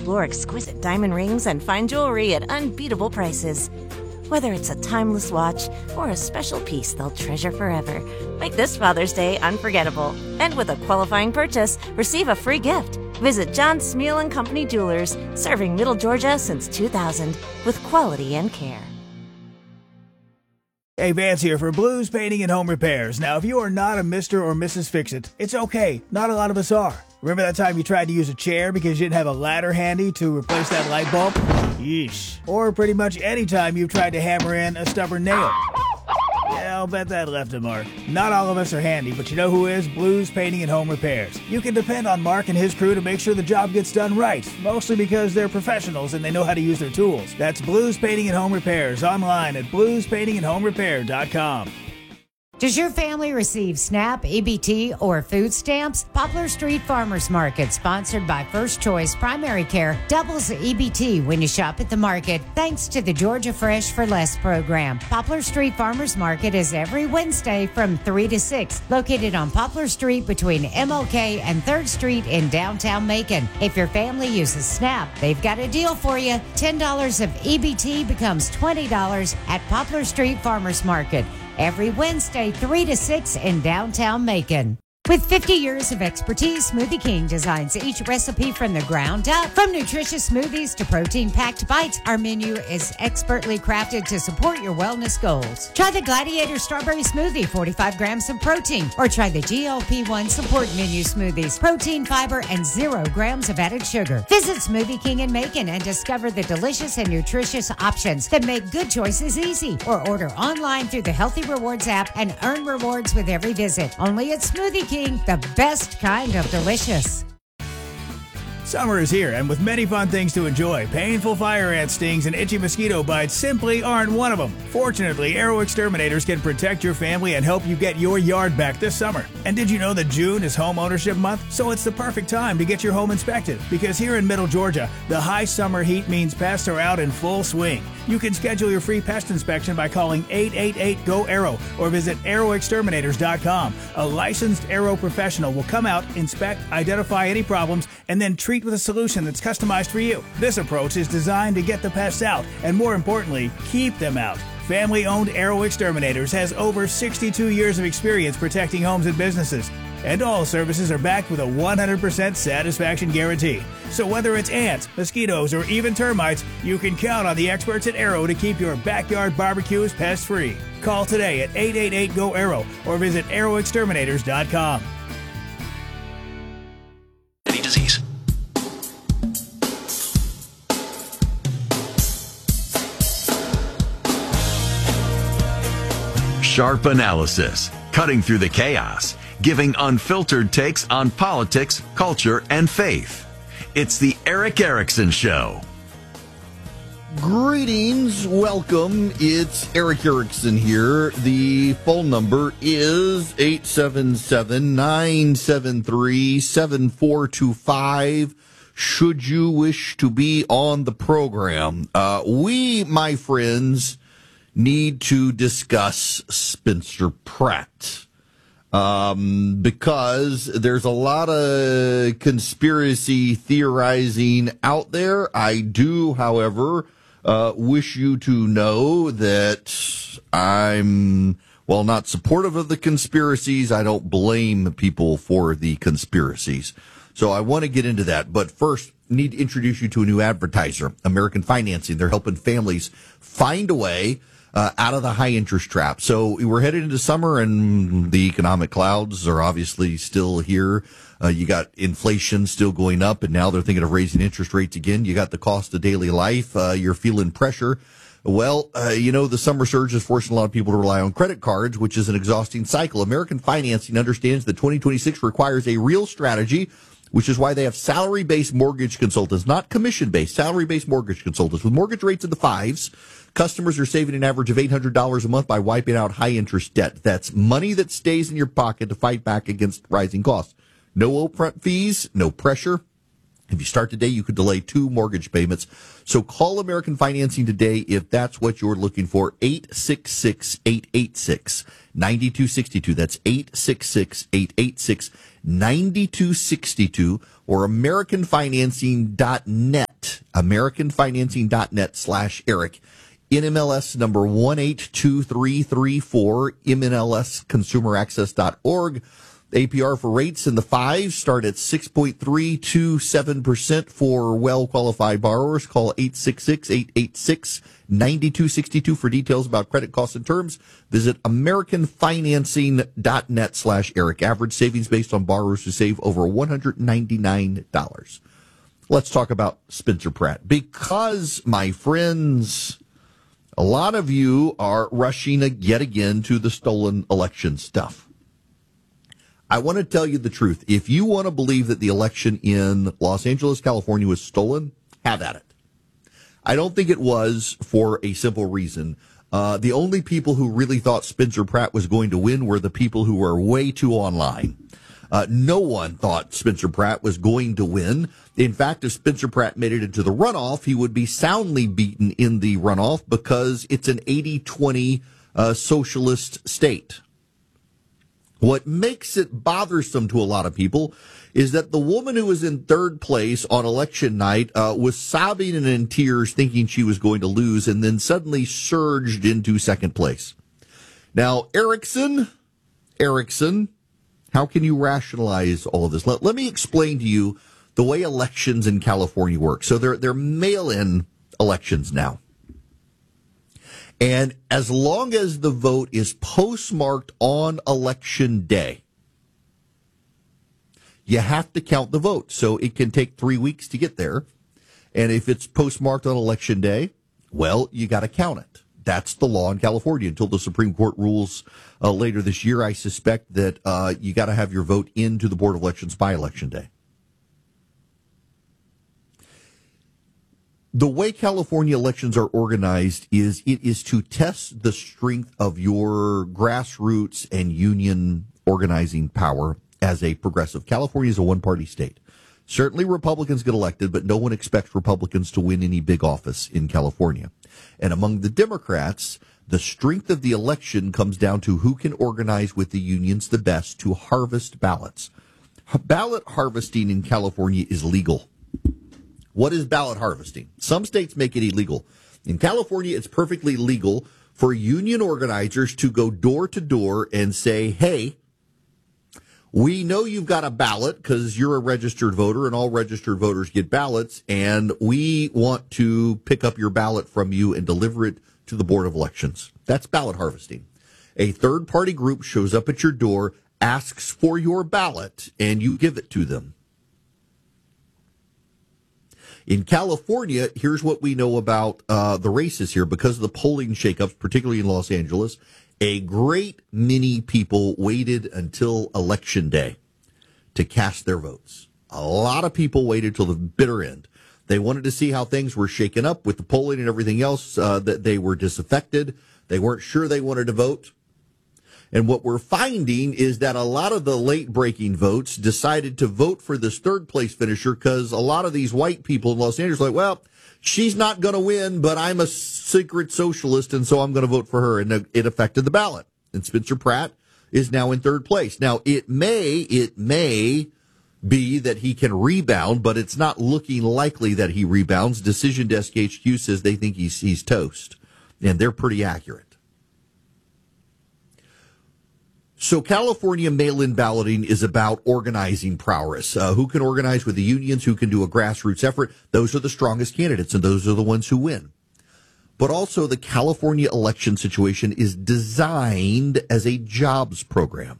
explore exquisite diamond rings and fine jewelry at unbeatable prices. Whether it's a timeless watch or a special piece they'll treasure forever, make this Father's Day unforgettable. And with a qualifying purchase, receive a free gift. Visit John Smeal & Company Jewelers, serving Middle Georgia since 2000 with quality and care. Hey, Vance here for Blues Painting and Home Repairs. Now, if you are not a Mr. or Mrs. Fix-It, it's okay. Not a lot of us are. Remember that time you tried to use a chair because you didn't have a ladder handy to replace that light bulb? Yeesh. Or pretty much any time you've tried to hammer in a stubborn nail. Yeah, I'll bet that left a mark. Not all of us are handy, but you know who is? Blues Painting and Home Repairs. You can depend on Mark and his crew to make sure the job gets done right, mostly because they're professionals and they know how to use their tools. That's Blues Painting and Home Repairs, online at bluespaintingandhomerepair.com. Does your family receive SNAP, EBT, or food stamps? Poplar Street Farmers Market, sponsored by First Choice Primary Care, doubles the EBT when you shop at the market, thanks to the Georgia Fresh for Less program. Poplar Street Farmers Market is every Wednesday from 3 to 6, located on Poplar Street between MLK and 3rd Street in downtown Macon. If your family uses SNAP, they've got a deal for you. $10 of EBT becomes $20 at Poplar Street Farmers Market. Every Wednesday, 3 to 6 in downtown Macon. With 50 years of expertise, Smoothie King designs each recipe from the ground up. From nutritious smoothies to protein-packed bites, our menu is expertly crafted to support your wellness goals. Try the Gladiator Strawberry Smoothie, 45 grams of protein, or try the GLP-1 Support Menu Smoothies, protein, fiber, and 0 grams of added sugar. Visit Smoothie King in Macon and discover the delicious and nutritious options that make good choices easy. Or order online through the Healthy Rewards app and earn rewards with every visit. Only at Smoothie King. The best kind of delicious. Summer is here, and with many fun things to enjoy, painful fire ant stings and itchy mosquito bites simply aren't one of them. Fortunately, Arrow Exterminators can protect your family and help you get your yard back this summer. And did you know that June is Home Ownership Month? So it's the perfect time to get your home inspected, because here in Middle Georgia, the high summer heat means pests are out in full swing. You can schedule your free pest inspection by calling 888-GO-ARROW or visit arrowexterminators.com. A licensed Arrow professional will come out, inspect, identify any problems, and then treat with a solution that's customized for you. This approach is designed to get the pests out and, more importantly, keep them out. Family-owned Arrow Exterminators has over 62 years of experience protecting homes and businesses. And all services are backed with a 100% satisfaction guarantee. So whether it's ants, mosquitoes, or even termites, you can count on the experts at Arrow to keep your backyard barbecues pest-free. Call today at 888-GO-ARROW or visit arrowexterminators.com. Any disease. Sharp analysis, cutting through the chaos, giving unfiltered takes on politics, culture, and faith. It's the Erick Erickson Show. Greetings, welcome. It's Erick Erickson here. The phone number is 877-973-7425. Should you wish to be on the program, we, my friends, need to discuss Spencer Pratt. Because there's a lot of conspiracy theorizing out there. I do, however, wish you to know that I'm, while not supportive of the conspiracies, I don't blame people for the conspiracies. So I want to get into that. But first, need to introduce you to a new advertiser, American Financing. They're helping families find a way out of the high interest trap. So we're headed into summer and the economic clouds are obviously still here. You got inflation still going up, and now they're thinking of raising interest rates again. You got the cost of daily life. You're feeling pressure. Well, the summer surge is forcing a lot of people to rely on credit cards, which is an exhausting cycle. American Financing understands that 2026 requires a real strategy, which is why they have salary-based mortgage consultants, not commission-based, salary-based mortgage consultants. With mortgage rates in the fives, customers are saving an average of $800 a month by wiping out high-interest debt. That's money that stays in your pocket to fight back against rising costs. No upfront fees, no pressure. If you start today, you could delay 2 mortgage payments. So call American Financing today if that's what you're looking for. 866-886-9262. That's 866-886-9262 or AmericanFinancing.net. AmericanFinancing.net/Eric. NMLS number 182334, MNLSConsumerAccess.org. APR for rates in the 5s start at 6.327% for well-qualified borrowers. Call 866-886-9262 for details about credit costs and terms. Visit AmericanFinancing.net/Eric. Average savings based on borrowers who save over $199. Let's talk about Spencer Pratt. Because, my friends, a lot of you are rushing yet again to the stolen election stuff. I want to tell you the truth. If you want to believe that the election in Los Angeles, California was stolen, have at it. I don't think it was, for a simple reason. The only people who really thought Spencer Pratt was going to win were the people who were way too online. No one thought Spencer Pratt was going to win. In fact, if Spencer Pratt made it into the runoff, he would be soundly beaten in the runoff because it's an 80-20 socialist state. What makes it bothersome to a lot of people is that the woman who was in third place on election night was sobbing and in tears thinking she was going to lose and then suddenly surged into second place. Now, Erickson, how can you rationalize all of this? Let me explain to you the way elections in California work. So they're mail-in elections now. And as long as the vote is postmarked on election day, you have to count the vote. So it can take 3 weeks to get there. And if it's postmarked on election day, well, you got to count it. That's the law in California until the Supreme Court rules later this year. I suspect that you got to have your vote into the Board of Elections by election day. The way California elections are organized is it is to test the strength of your grassroots and union organizing power as a progressive. California is a one-party state. Certainly Republicans get elected, but no one expects Republicans to win any big office in California. And among the Democrats, the strength of the election comes down to who can organize with the unions the best to harvest ballots. Ballot harvesting in California is legal. What is ballot harvesting? Some states make it illegal. In California, it's perfectly legal for union organizers to go door to door and say, hey, we know you've got a ballot because you're a registered voter and all registered voters get ballots, and we want to pick up your ballot from you and deliver it to the Board of Elections. That's ballot harvesting. A third-party group shows up at your door, asks for your ballot, and you give it to them. In California, here's what we know about the races here. Because of the polling shakeups, particularly in Los Angeles, a great many people waited until Election Day to cast their votes. A lot of people waited till the bitter end. They wanted to see how things were shaken up with the polling and everything else, that they were disaffected. They weren't sure they wanted to vote. And what we're finding is that a lot of the late-breaking votes decided to vote for this third-place finisher because a lot of these white people in Los Angeles are like, well, she's not going to win, but I'm a secret socialist, and so I'm going to vote for her. And it affected the ballot. And Spencer Pratt is now in third place. Now, it may be that he can rebound, but it's not looking likely that he rebounds. Decision Desk HQ says they think he's toast, and they're pretty accurate. So California mail-in balloting is about organizing prowess. Who can organize with the unions? Who can do a grassroots effort? Those are the strongest candidates, and those are the ones who win. But also the California election situation is designed as a jobs program.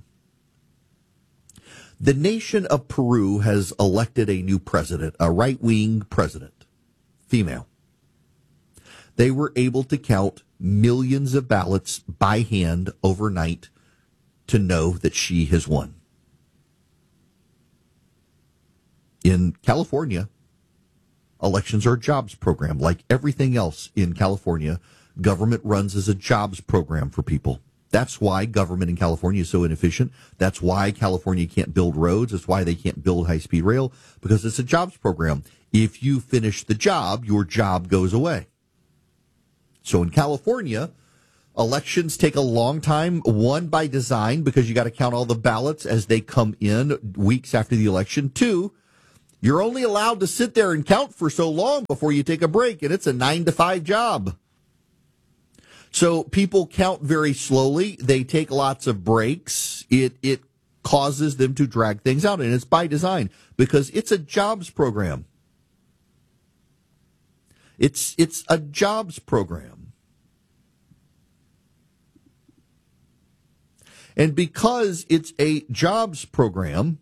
The nation of Peru has elected a new president, a right-wing president, female. They were able to count millions of ballots by hand overnight to know that she has won. In California, elections are a jobs program. Like everything else in California, government runs as a jobs program for people. That's why government in California is so inefficient. That's why California can't build roads. That's why they can't build high-speed rail, because it's a jobs program. If you finish the job, your job goes away. So in California, elections take a long time, one, by design, because you got to count all the ballots as they come in weeks after the election. Two, You're only allowed to sit there and count for so long before you take a break, and it's a 9-to-5 job. So people count very slowly. They take lots of breaks. It causes them to drag things out, and it's by design because it's a jobs program. It's a jobs program. And because it's a jobs program,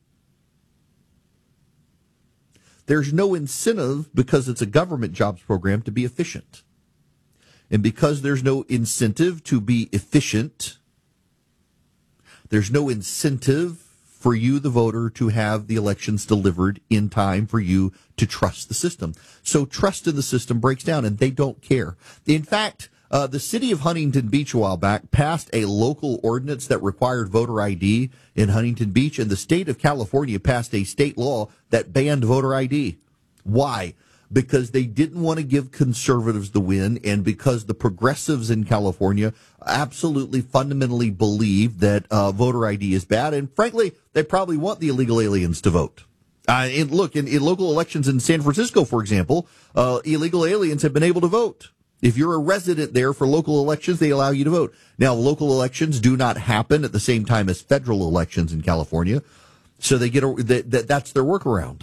there's no incentive, because it's a government jobs program, to be efficient. And because there's no incentive to be efficient, there's no incentive for you, the voter, to have the elections delivered in time for you to trust the system. So trust in the system breaks down, and they don't care. In fact, the city of Huntington Beach a while back passed a local ordinance that required voter ID in Huntington Beach, and the state of California passed a state law that banned voter ID. Why? Because they didn't want to give conservatives the win, and because the progressives in California absolutely fundamentally believe that voter ID is bad, and frankly, they probably want the illegal aliens to vote. And look, in local elections in San Francisco, for example, illegal aliens have been able to vote. If you're a resident there for local elections, they allow you to vote. Now, local elections do not happen at the same time as federal elections in California, so they that's their workaround.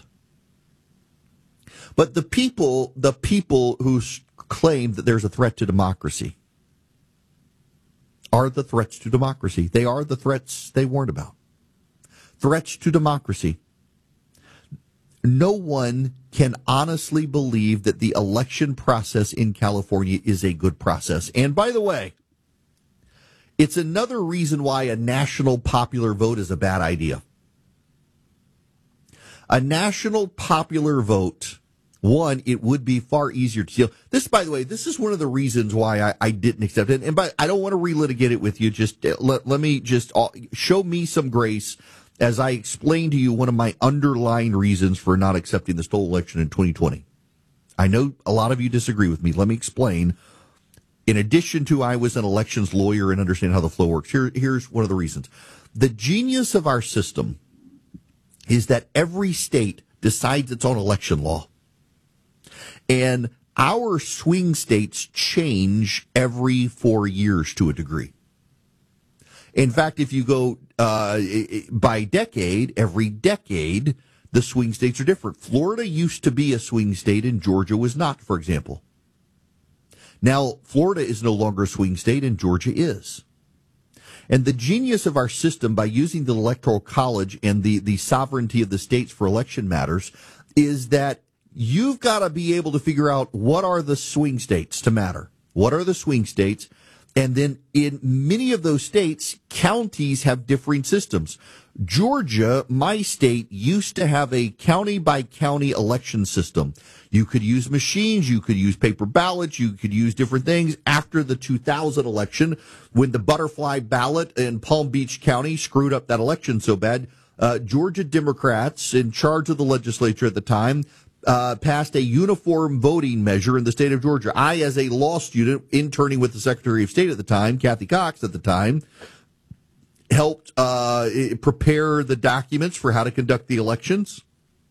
But the people who claim that there's a threat to democracy are the threats to democracy. They are the threats they warned about. Threats to democracy. No one can honestly believe that the election process in California is a good process. And by the way, it's another reason why a national popular vote is a bad idea. A national popular vote, one, it would be far easier to deal. This, by the way, this is one of the reasons why I didn't accept it. And I don't want to relitigate it with you. Just let me just show me some grace as I explain to you one of my underlying reasons for not accepting the stolen election in 2020. I know a lot of you disagree with me. Let me explain. In addition to I was an elections lawyer and understand how the flow works, here's one of the reasons. The genius of our system is that every state decides its own election law. And our swing states change every 4 years to a degree. In fact, if you go by decade, every decade, the swing states are different. Florida used to be a swing state and Georgia was not, for example. Now, Florida is no longer a swing state and Georgia is. And the genius of our system, by using the Electoral College and the sovereignty of the states for election matters, is that you've got to be able to figure out what are the swing states to matter. What are the swing states? And then in many of those states, counties have differing systems. Georgia, my state, used to have a county-by-county election system. You could use machines, you could use paper ballots, you could use different things. After the 2000 election, when the butterfly ballot in Palm Beach County screwed up that election so bad, Georgia Democrats in charge of the legislature at the time passed a uniform voting measure in the state of Georgia. I, as a law student, interning with the Secretary of State at the time, Kathy Cox at the time, helped prepare the documents for how to conduct the elections.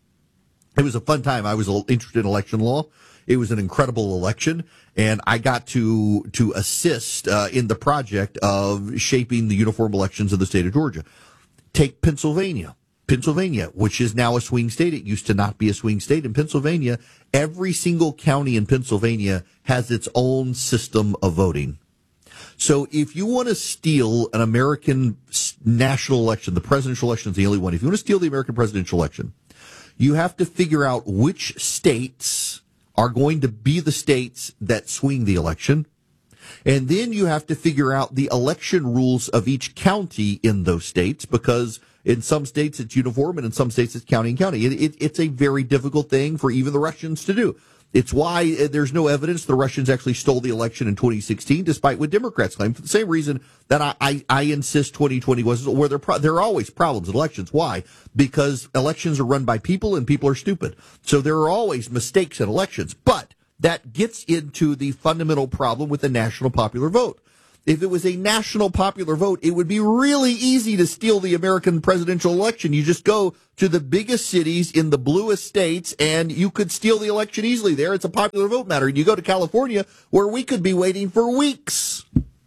It was a fun time. I was interested in election law. It was an incredible election, and I got to assist in the project of shaping the uniform elections of the state of Georgia. Take Pennsylvania. Pennsylvania, which is now a swing state. It used to not be a swing state. In Pennsylvania, every single county in Pennsylvania has its own system of voting. So if you want to steal an American national election, the presidential election is the only one. If you want to steal the American presidential election, you have to figure out which states are going to be the states that swing the election. And then you have to figure out the election rules of each county in those states, because in some states it's uniform and in some states it's county and county. It's a very difficult thing for even the Russians to do. It's why there's no evidence the Russians actually stole the election in 2016, despite what Democrats claim, for the same reason that I insist 2020 was, where there are always problems in elections. Why? Because elections are run by people and people are stupid. So there are always mistakes in elections. But that gets into the fundamental problem with the national popular vote. If it was a national popular vote, it would be really easy to steal the American presidential election. You just go to the biggest cities in the bluest states, and you could steal the election easily there. It's a popular vote matter. You go to California, where we could be waiting for weeks.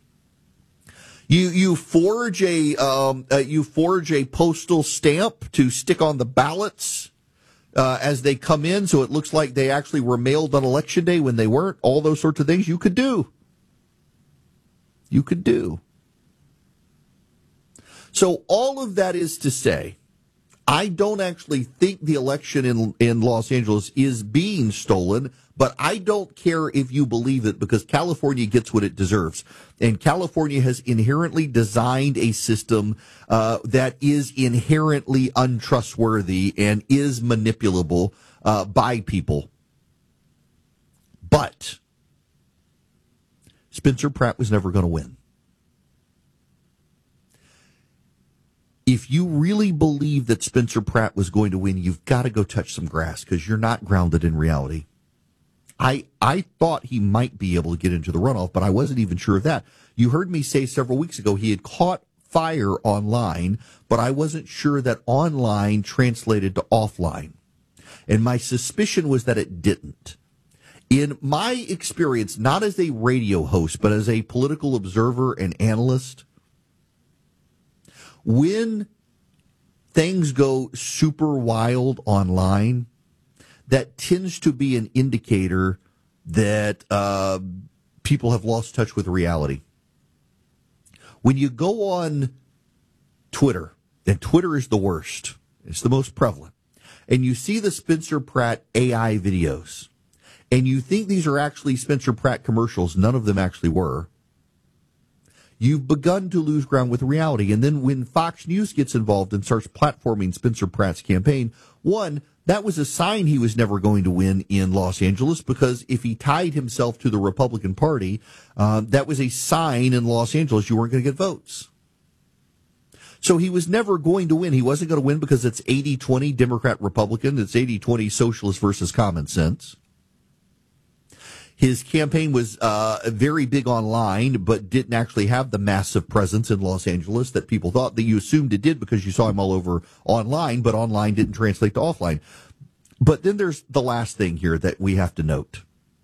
You forge a postal stamp to stick on the ballots as they come in, so it looks like they actually were mailed on election day when they weren't. All those sorts of things you could do. So all of that is to say, I don't actually think the election in Los Angeles is being stolen, but I don't care if you believe it, because California gets what it deserves. And California has inherently designed a system that is inherently untrustworthy and is manipulable by people. But Spencer Pratt was never going to win. If you really believe that Spencer Pratt was going to win, you've got to go touch some grass, because you're not grounded in reality. I thought he might be able to get into the runoff, but I wasn't even sure of that. You heard me say several weeks ago he had caught fire online, but I wasn't sure that online translated to offline. And my suspicion was that it didn't. In my experience, not as a radio host, but as a political observer and analyst, when things go super wild online, that tends to be an indicator that people have lost touch with reality. When you go on Twitter, and Twitter is the worst, it's the most prevalent, and you see the Spencer Pratt AI videos, and you think these are actually Spencer Pratt commercials, none of them actually were, you've begun to lose ground with reality. And then when Fox News gets involved and starts platforming Spencer Pratt's campaign, one, that was a sign he was never going to win in Los Angeles, because if he tied himself to the Republican Party, that was a sign in Los Angeles you weren't going to get votes. So he was never going to win. He wasn't going to win because it's 80-20 Democrat-Republican. It's 80-20 socialist versus common sense. His campaign was very big online, but didn't actually have the massive presence in Los Angeles that people thought. That you assumed it did because you saw him all over online, but online didn't translate to offline. But then there's the last thing here that we have to note.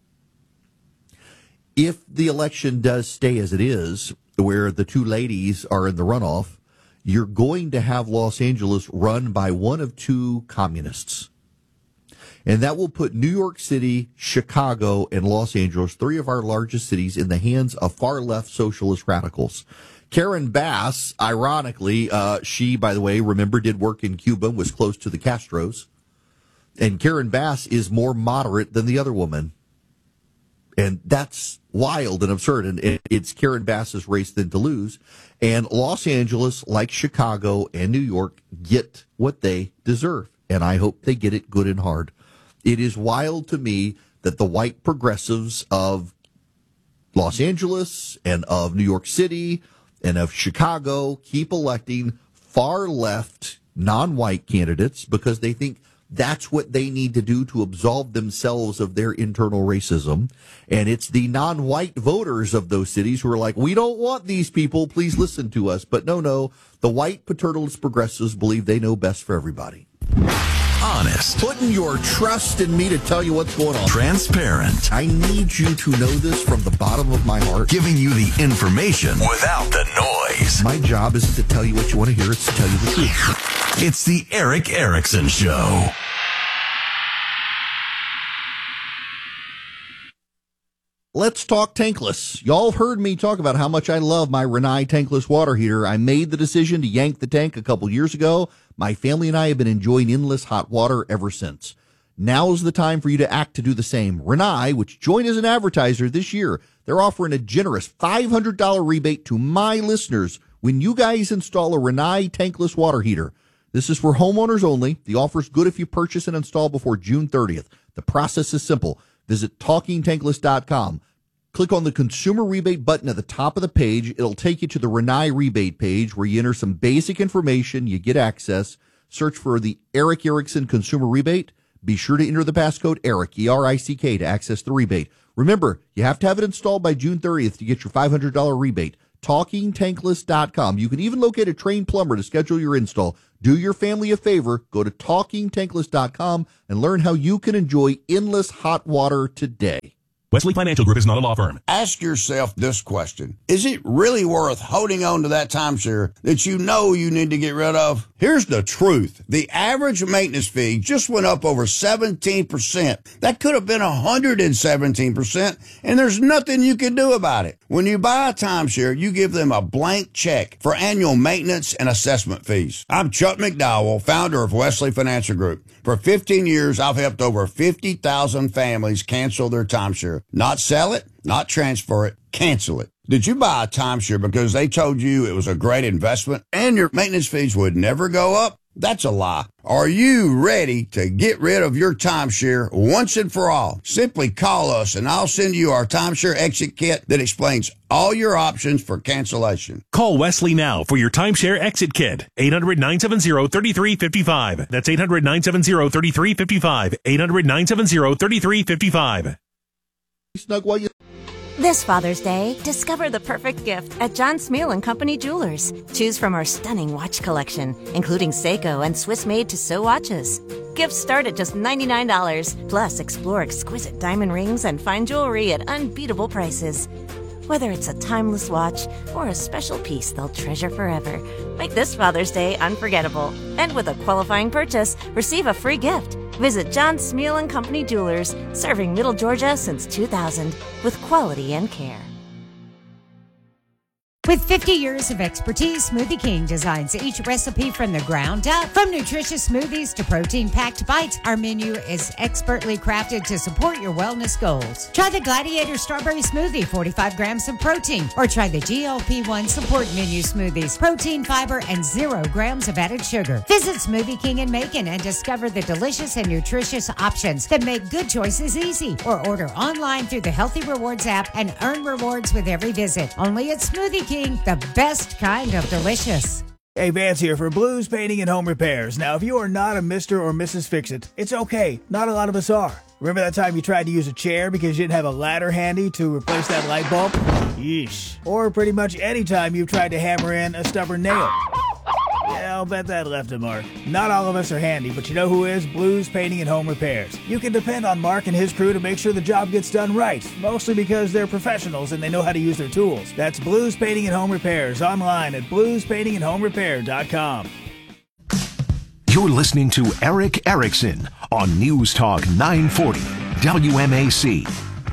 If the election does stay as it is, where the two ladies are in the runoff, you're going to have Los Angeles run by one of two communists. And that will put New York City, Chicago, and Los Angeles, three of our largest cities, in the hands of far-left socialist radicals. Karen Bass, ironically, she, by the way, remember, did work in Cuba, was close to the Castros. And Karen Bass is more moderate than the other woman. And that's wild and absurd. And it's Karen Bass's race then to lose. And Los Angeles, like Chicago and New York, get what they deserve. And I hope they get it good and hard. It is wild to me that the white progressives of Los Angeles and of New York City and of Chicago keep electing far left, non-white candidates because they think that's what they need to do to absolve themselves of their internal racism. And it's the non-white voters of those cities who are like, we don't want these people, please listen to us. But no, the white paternalist progressives believe they know best for everybody. Honest. Putting your trust in me to tell you what's going on. Transparent. I need you to know this from the bottom of my heart. Giving you the information without the noise. My job isn't to tell you what you want to hear, it's to tell you the truth. It's the Erick Erickson Show. Let's talk tankless. Y'all have heard me talk about how much I love my Rinnai tankless water heater. I made the decision to yank the tank a couple years ago. My family and I have been enjoying endless hot water ever since. Now's the time for you to act to do the same. Rinnai, which joined as an advertiser this year, they're offering a generous $500 rebate to my listeners when you guys install a Rinnai tankless water heater. This is for homeowners only. The offer's good if you purchase and install before June 30th. The process is simple. Visit TalkingTankless.com. Click on the consumer rebate button at the top of the page. It'll take you to the Rinnai rebate page where you enter some basic information. You get access. Search for the Erick Erickson consumer rebate. Be sure to enter the passcode ERICK, E-R-I-C-K, to access the rebate. Remember, you have to have it installed by June 30th to get your $500 rebate. TalkingTankless.com. You can even locate a trained plumber to schedule your install. Do your family a favor. Go to TalkingTankless.com and learn how you can enjoy endless hot water today. Wesley Financial Group is not a law firm. Ask yourself this question. Is it really worth holding on to that timeshare that you know you need to get rid of? Here's the truth. The average maintenance fee just went up over 17%. That could have been 117%, and there's nothing you can do about it. When you buy a timeshare, you give them a blank check for annual maintenance and assessment fees. I'm Chuck McDowell, founder of Wesley Financial Group. For 15 years, I've helped over 50,000 families cancel their timeshare. Not sell it, not transfer it, cancel it. Did you buy a timeshare because they told you it was a great investment and your maintenance fees would never go up? That's a lie. Are you ready to get rid of your timeshare once and for all? Simply call us and I'll send you our timeshare exit kit that explains all your options for cancellation. Call Wesley now for your timeshare exit kit. 800-970-3355. That's 800-970-3355. 800-970-3355. Snug while you... This Father's Day, discover the perfect gift at John Smeal & Company Jewelers. Choose from our stunning watch collection, including Seiko and Swiss-made Tissot watches. Gifts start at just $99. Plus, explore exquisite diamond rings and fine jewelry at unbeatable prices. Whether it's a timeless watch or a special piece they'll treasure forever, make this Father's Day unforgettable. And with a qualifying purchase, receive a free gift. Visit John Smeal & Company Jewelers, serving Middle Georgia since 2000 with quality and care. With 50 years of expertise, Smoothie King designs each recipe from the ground up. From nutritious smoothies to protein-packed bites, our menu is expertly crafted to support your wellness goals. Try the Gladiator Strawberry Smoothie, 45 grams of protein, or try the GLP-1 Support Menu Smoothies, protein, fiber, and 0 grams of added sugar. Visit Smoothie King in Macon and discover the delicious and nutritious options that make good choices easy. Or order online through the Healthy Rewards app and earn rewards with every visit. Only at Smoothie King, the best kind of delicious. Hey, Vance here for Blues Painting and Home Repairs. Now, if you are not a Mr. or Mrs. Fix-It, it's okay. Not a lot of us are. Remember that time you tried to use a chair because you didn't have a ladder handy to replace that light bulb? Yeesh. Or pretty much any time you've tried to hammer in a stubborn nail. Yeah, I'll bet that left a mark. Not all of us are handy, but you know who is? Blues Painting and Home Repairs. You can depend on Mark and his crew to make sure the job gets done right, mostly because they're professionals and they know how to use their tools. That's Blues Painting and Home Repairs, online at bluespaintingandhomerepair.com. You're listening to Eric Erickson on News Talk 940 WMAC.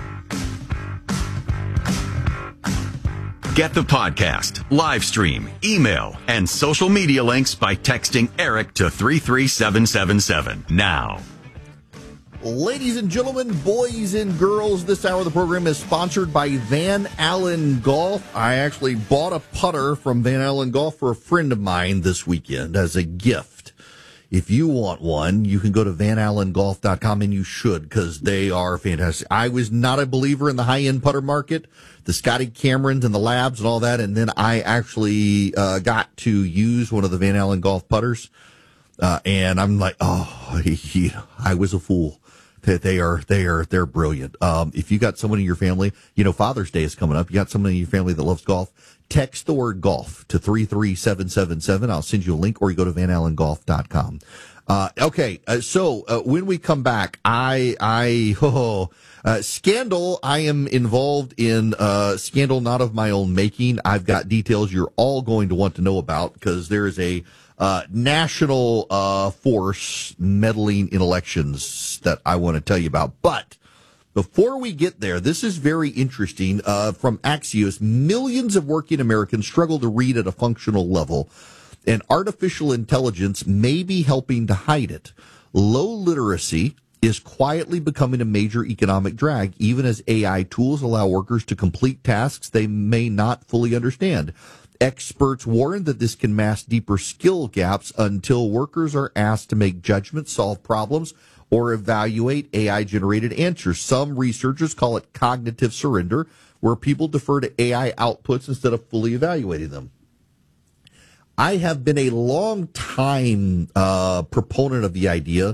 Get the podcast, live stream, email, and social media links by texting Eric to 33777 now. Ladies and gentlemen, boys and girls, this hour of the program is sponsored by Van Allen Golf. I actually bought a putter from Van Allen Golf for a friend of mine this weekend as a gift. If you want one, you can go to vanallengolf.com, and you should, because they are fantastic. I was not a believer in the high-end putter market, the Scotty Camerons and the Labs and all that, and then I actually got to use one of the Van Allen Golf putters, and I'm like, oh, I was a fool. They're brilliant. If you got someone in your family, you know, Father's Day is coming up. You got someone in your family that loves golf. Text the word golf to 33777. I'll send you a link, or you go to vanallengolf.com. Okay. So when we come back, scandal. I am involved in scandal not of my own making. I've got details you're all going to want to know about, because there is a national force meddling in elections that I want to tell you about. But before we get there, this is very interesting. From Axios, millions of working Americans struggle to read at a functional level, and artificial intelligence may be helping to hide it. Low literacy is quietly becoming a major economic drag, even as AI tools allow workers to complete tasks they may not fully understand. Experts warn that this can mask deeper skill gaps until workers are asked to make judgments, solve problems, or evaluate AI-generated answers. Some researchers call it cognitive surrender, where people defer to AI outputs instead of fully evaluating them. I have been a long time proponent of the idea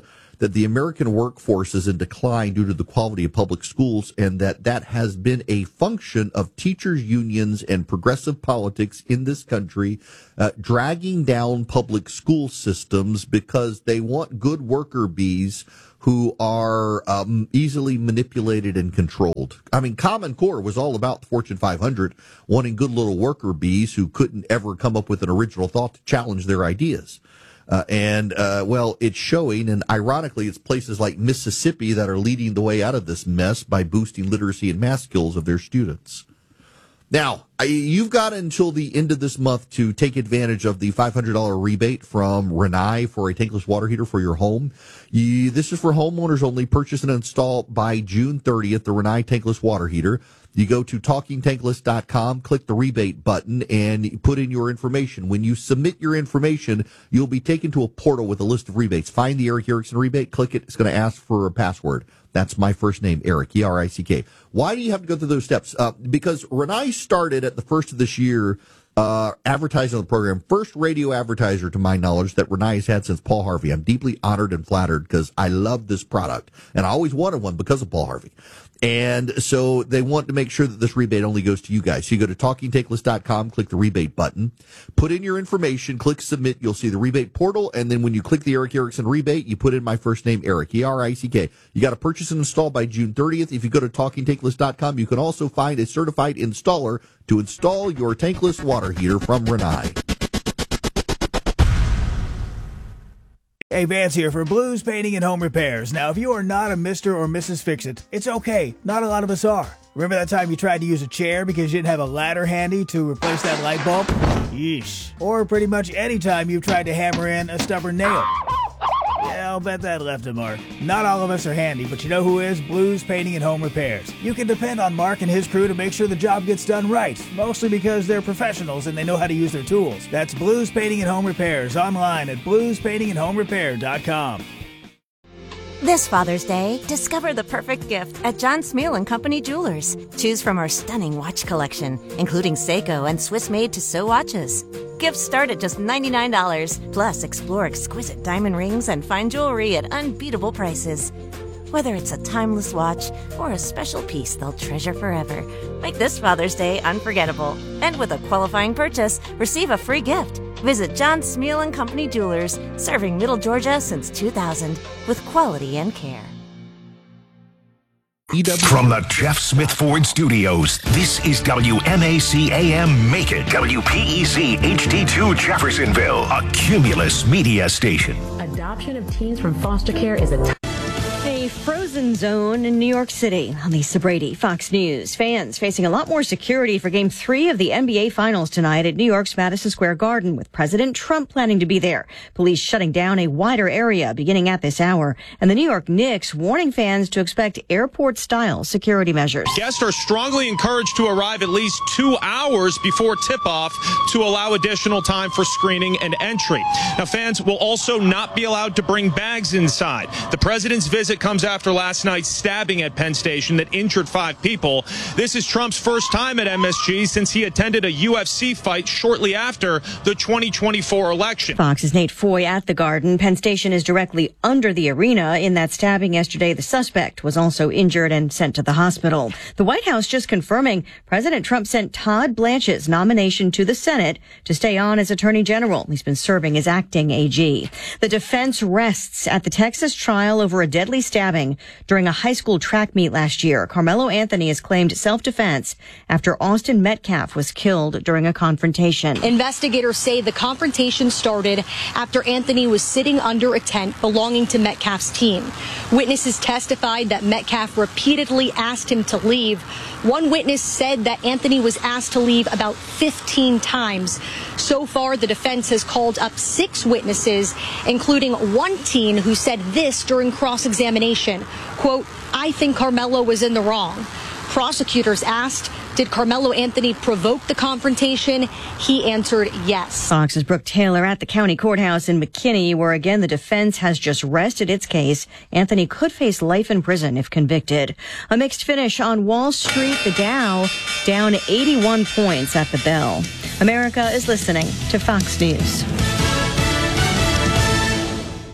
that the American workforce is in decline due to the quality of public schools, and that has been a function of teachers' unions and progressive politics in this country dragging down public school systems because they want good worker bees who are easily manipulated and controlled. I mean, Common Core was all about the Fortune 500 wanting good little worker bees who couldn't ever come up with an original thought to challenge their ideas. Well, it's showing, and ironically, it's places like Mississippi that are leading the way out of this mess by boosting literacy and math skills of their students. Now, you've got until the end of this month to take advantage of the $500 rebate from Rinnai for a tankless water heater for your home. This is for homeowners only. Purchase and install by June 30th, the Rinnai tankless water heater. You go to TalkingTankless.com, click the rebate button, and put in your information. When you submit your information, you'll be taken to a portal with a list of rebates. Find the Eric Erickson rebate, click it. It's going to ask for a password. That's my first name, Eric, E-R-I-C-K. Why do you have to go through those steps? Because Rinnai started at the first of this year advertising on the program. First radio advertiser, to my knowledge, that Rinnai has had since Paul Harvey. I'm deeply honored and flattered because I love this product, and I always wanted one because of Paul Harvey. And so they want to make sure that this rebate only goes to you guys. So you go to TalkingTankless.com, click the rebate button, put in your information, click submit. You'll see the rebate portal. And then when you click the Eric Erickson rebate, you put in my first name, Eric, E-R-I-C-K. You got to purchase and install by June 30th. If you go to TalkingTankless.com, you can also find a certified installer to install your tankless water heater from Rinnai. Hey, Vance here for Blues Painting and Home Repairs. Now, if you are not a Mr. or Mrs. Fix-It, it's okay. Not a lot of us are. Remember that time you tried to use a chair because you didn't have a ladder handy to replace that light bulb? Yeesh. Or pretty much any time you've tried to hammer in a stubborn nail. Yeah, I'll bet that left a mark. Not all of us are handy, but you know who is? Blues Painting and Home Repairs. You can depend on Mark and his crew to make sure the job gets done right, mostly because they're professionals and they know how to use their tools. That's Blues Painting and Home Repairs, online at bluespaintingandhomerepair.com. This Father's Day, discover the perfect gift at John Smeal & Company Jewelers. Choose from our stunning watch collection, including Seiko and Swiss-made Tissot watches. Gifts start at just $99. Plus, explore exquisite diamond rings and fine jewelry at unbeatable prices. Whether it's a timeless watch or a special piece they'll treasure forever, make this Father's Day unforgettable. And with a qualifying purchase, receive a free gift. Visit John Smeal & Company Jewelers, serving Middle Georgia since 2000 with quality and care. From the Jeff Smith Ford Studios, this is WMAC AM Make It, WPEC HD2 Jeffersonville, a Cumulus media station. Adoption of teens from foster care is a frozen zone in New York City. Lisa Brady, Fox News. Fans facing a lot more security for Game 3 of the NBA Finals tonight at New York's Madison Square Garden, with President Trump planning to be there. Police shutting down a wider area beginning at this hour. And the New York Knicks warning fans to expect airport-style security measures. Guests are strongly encouraged to arrive at least 2 hours before tip-off to allow additional time for screening and entry. Now, fans will also not be allowed to bring bags inside. The president's visit comes after last night's stabbing at Penn Station that injured 5 people. This is Trump's first time at MSG since he attended a UFC fight shortly after the 2024 election. Fox's Nate Foy at the Garden. Penn Station is directly under the arena. In that stabbing yesterday, the suspect was also injured and sent to the hospital. The White House just confirming President Trump sent Todd Blanche's nomination to the Senate to stay on as Attorney General. He's been serving as acting AG. The defense rests at the Texas trial over a deadly stabbing during a high school track meet last year. Carmelo Anthony has claimed self-defense after Austin Metcalf was killed during a confrontation. Investigators say the confrontation started after Anthony was sitting under a tent belonging to Metcalf's team. Witnesses testified that Metcalf repeatedly asked him to leave. One witness said that Anthony was asked to leave about 15 times. So far, the defense has called up 6 witnesses, including one teen who said this during cross-examination, quote, "I think Carmelo was in the wrong." Prosecutors asked, did Carmelo Anthony provoke the confrontation? He answered yes. Fox's Brooke Taylor at the county courthouse in McKinney, where again the defense has just rested its case. Anthony could face life in prison if convicted. A mixed finish on Wall Street. The Dow down 81 points at the bell. America is listening to Fox News.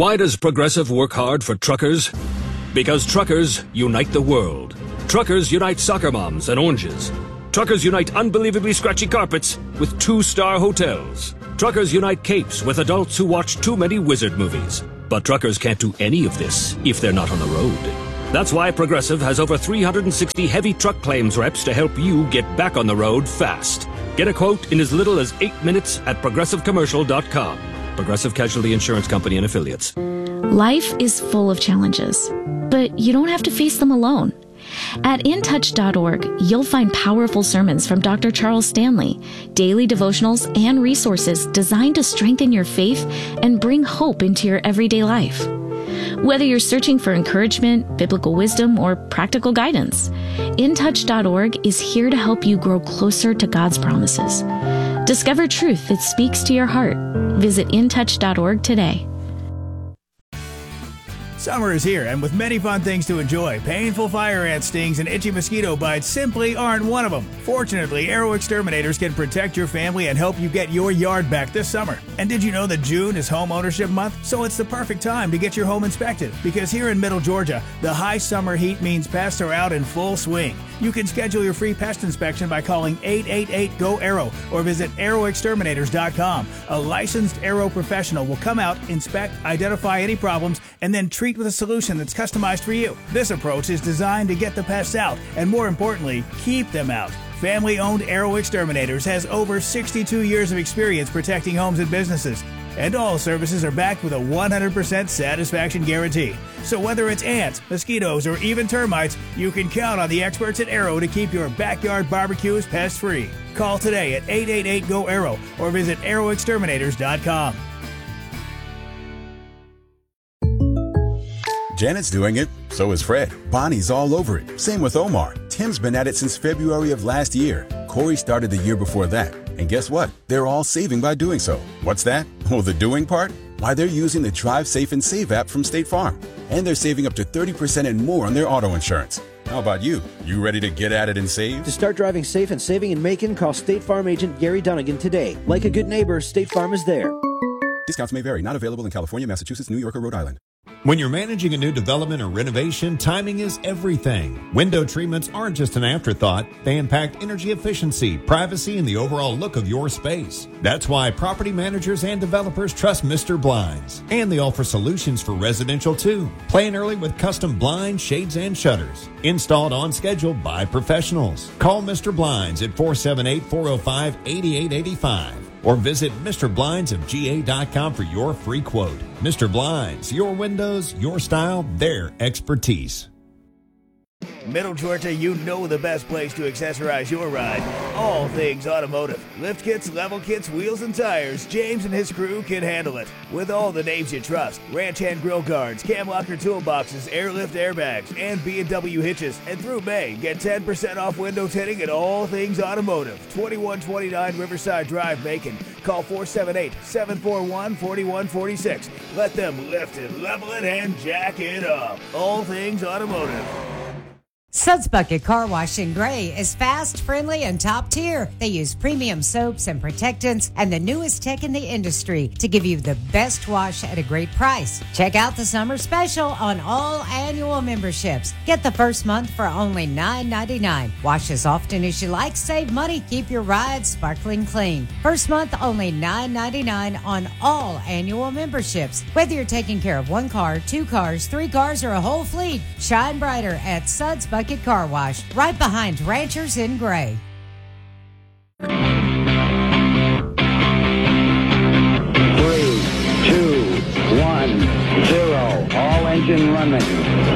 Why does Progressive work hard for truckers? Because truckers unite the world. Truckers unite soccer moms and oranges. Truckers unite unbelievably scratchy carpets with 2-star hotels. Truckers unite capes with adults who watch too many wizard movies. But truckers can't do any of this if they're not on the road. That's why Progressive has over 360 heavy truck claims reps to help you get back on the road fast. Get a quote in as little as 8 minutes at progressivecommercial.com. Progressive Casualty Insurance Company and Affiliates. Life is full of challenges, but you don't have to face them alone. At intouch.org, you'll find powerful sermons from Dr. Charles Stanley, daily devotionals, and resources designed to strengthen your faith and bring hope into your everyday life. Whether you're searching for encouragement, biblical wisdom, or practical guidance, intouch.org is here to help you grow closer to God's promises. Discover truth that speaks to your heart. Visit intouch.org today. Summer is here, and with many fun things to enjoy, painful fire ant stings and itchy mosquito bites simply aren't one of them. Fortunately, Arrow Exterminators can protect your family and help you get your yard back this summer. And did you know that June is Home Ownership Month? So it's the perfect time to get your home inspected, because here in Middle Georgia, the high summer heat means pests are out in full swing. You can schedule your free pest inspection by calling 888-GO-ARROW or visit arrowexterminators.com. A licensed Arrow professional will come out, inspect, identify any problems, and then treat with a solution that's customized for you. This approach is designed to get the pests out and, more importantly, keep them out. Family-owned Arrow Exterminators has over 62 years of experience protecting homes and businesses. And all services are backed with a 100% satisfaction guarantee. So whether it's ants, mosquitoes, or even termites, you can count on the experts at Arrow to keep your backyard barbecues pest-free. Call today at 888-GO-ARROW or visit arrowexterminators.com. Janet's doing it, so is Fred. Bonnie's all over it. Same with Omar. Tim's been at it since February of last year. Corey started the year before that. And guess what? They're all saving by doing so. What's that? Well, the doing part? Why, they're using the Drive Safe and Save app from State Farm. And they're saving up to 30% and more on their auto insurance. How about you? You ready to get at it and save? To start driving safe and saving in Macon, call State Farm agent Gary Dunnigan today. Like a good neighbor, State Farm is there. Discounts may vary. Not available in California, Massachusetts, New York, or Rhode Island. When you're managing a new development or renovation, timing is everything. Window treatments aren't just an afterthought. They impact energy efficiency, privacy, and the overall look of your space. That's why property managers and developers trust Mr. Blinds. And they offer solutions for residential too. Plan early with custom blinds, shades, and shutters. Installed on schedule by professionals. Call Mr. Blinds at 478-405-8885. Or visit MrBlindsofGA.com for your free quote. Mr. Blinds, your windows, your style, their expertise. Middle Georgia, you know the best place to accessorize your ride. All things automotive. Lift kits, level kits, wheels, and tires. James and his crew can handle it. With all the names you trust. Ranch hand grill guards, cam locker toolboxes, airlift airbags, and B&W hitches. And through May, get 10% off window tinting at All Things Automotive. 2129 Riverside Drive, Macon. Call 478-741-4146. Let them lift it, level it, and jack it up. All Things Automotive. Suds Bucket Car Wash in Gray is fast, friendly, and top tier. They use premium soaps and protectants and the newest tech in the industry to give you the best wash at a great price. Check out the summer special on all annual memberships. Get the first month for only $9.99. Wash as often as you like, save money, keep your ride sparkling clean. First month only $9.99 on all annual memberships. Whether you're taking care of one car, two cars, three cars, or a whole fleet, shine brighter at Suds Bucket Car Wash, right behind Ranchers in Gray. 3, 2, 1, 0. All engine running.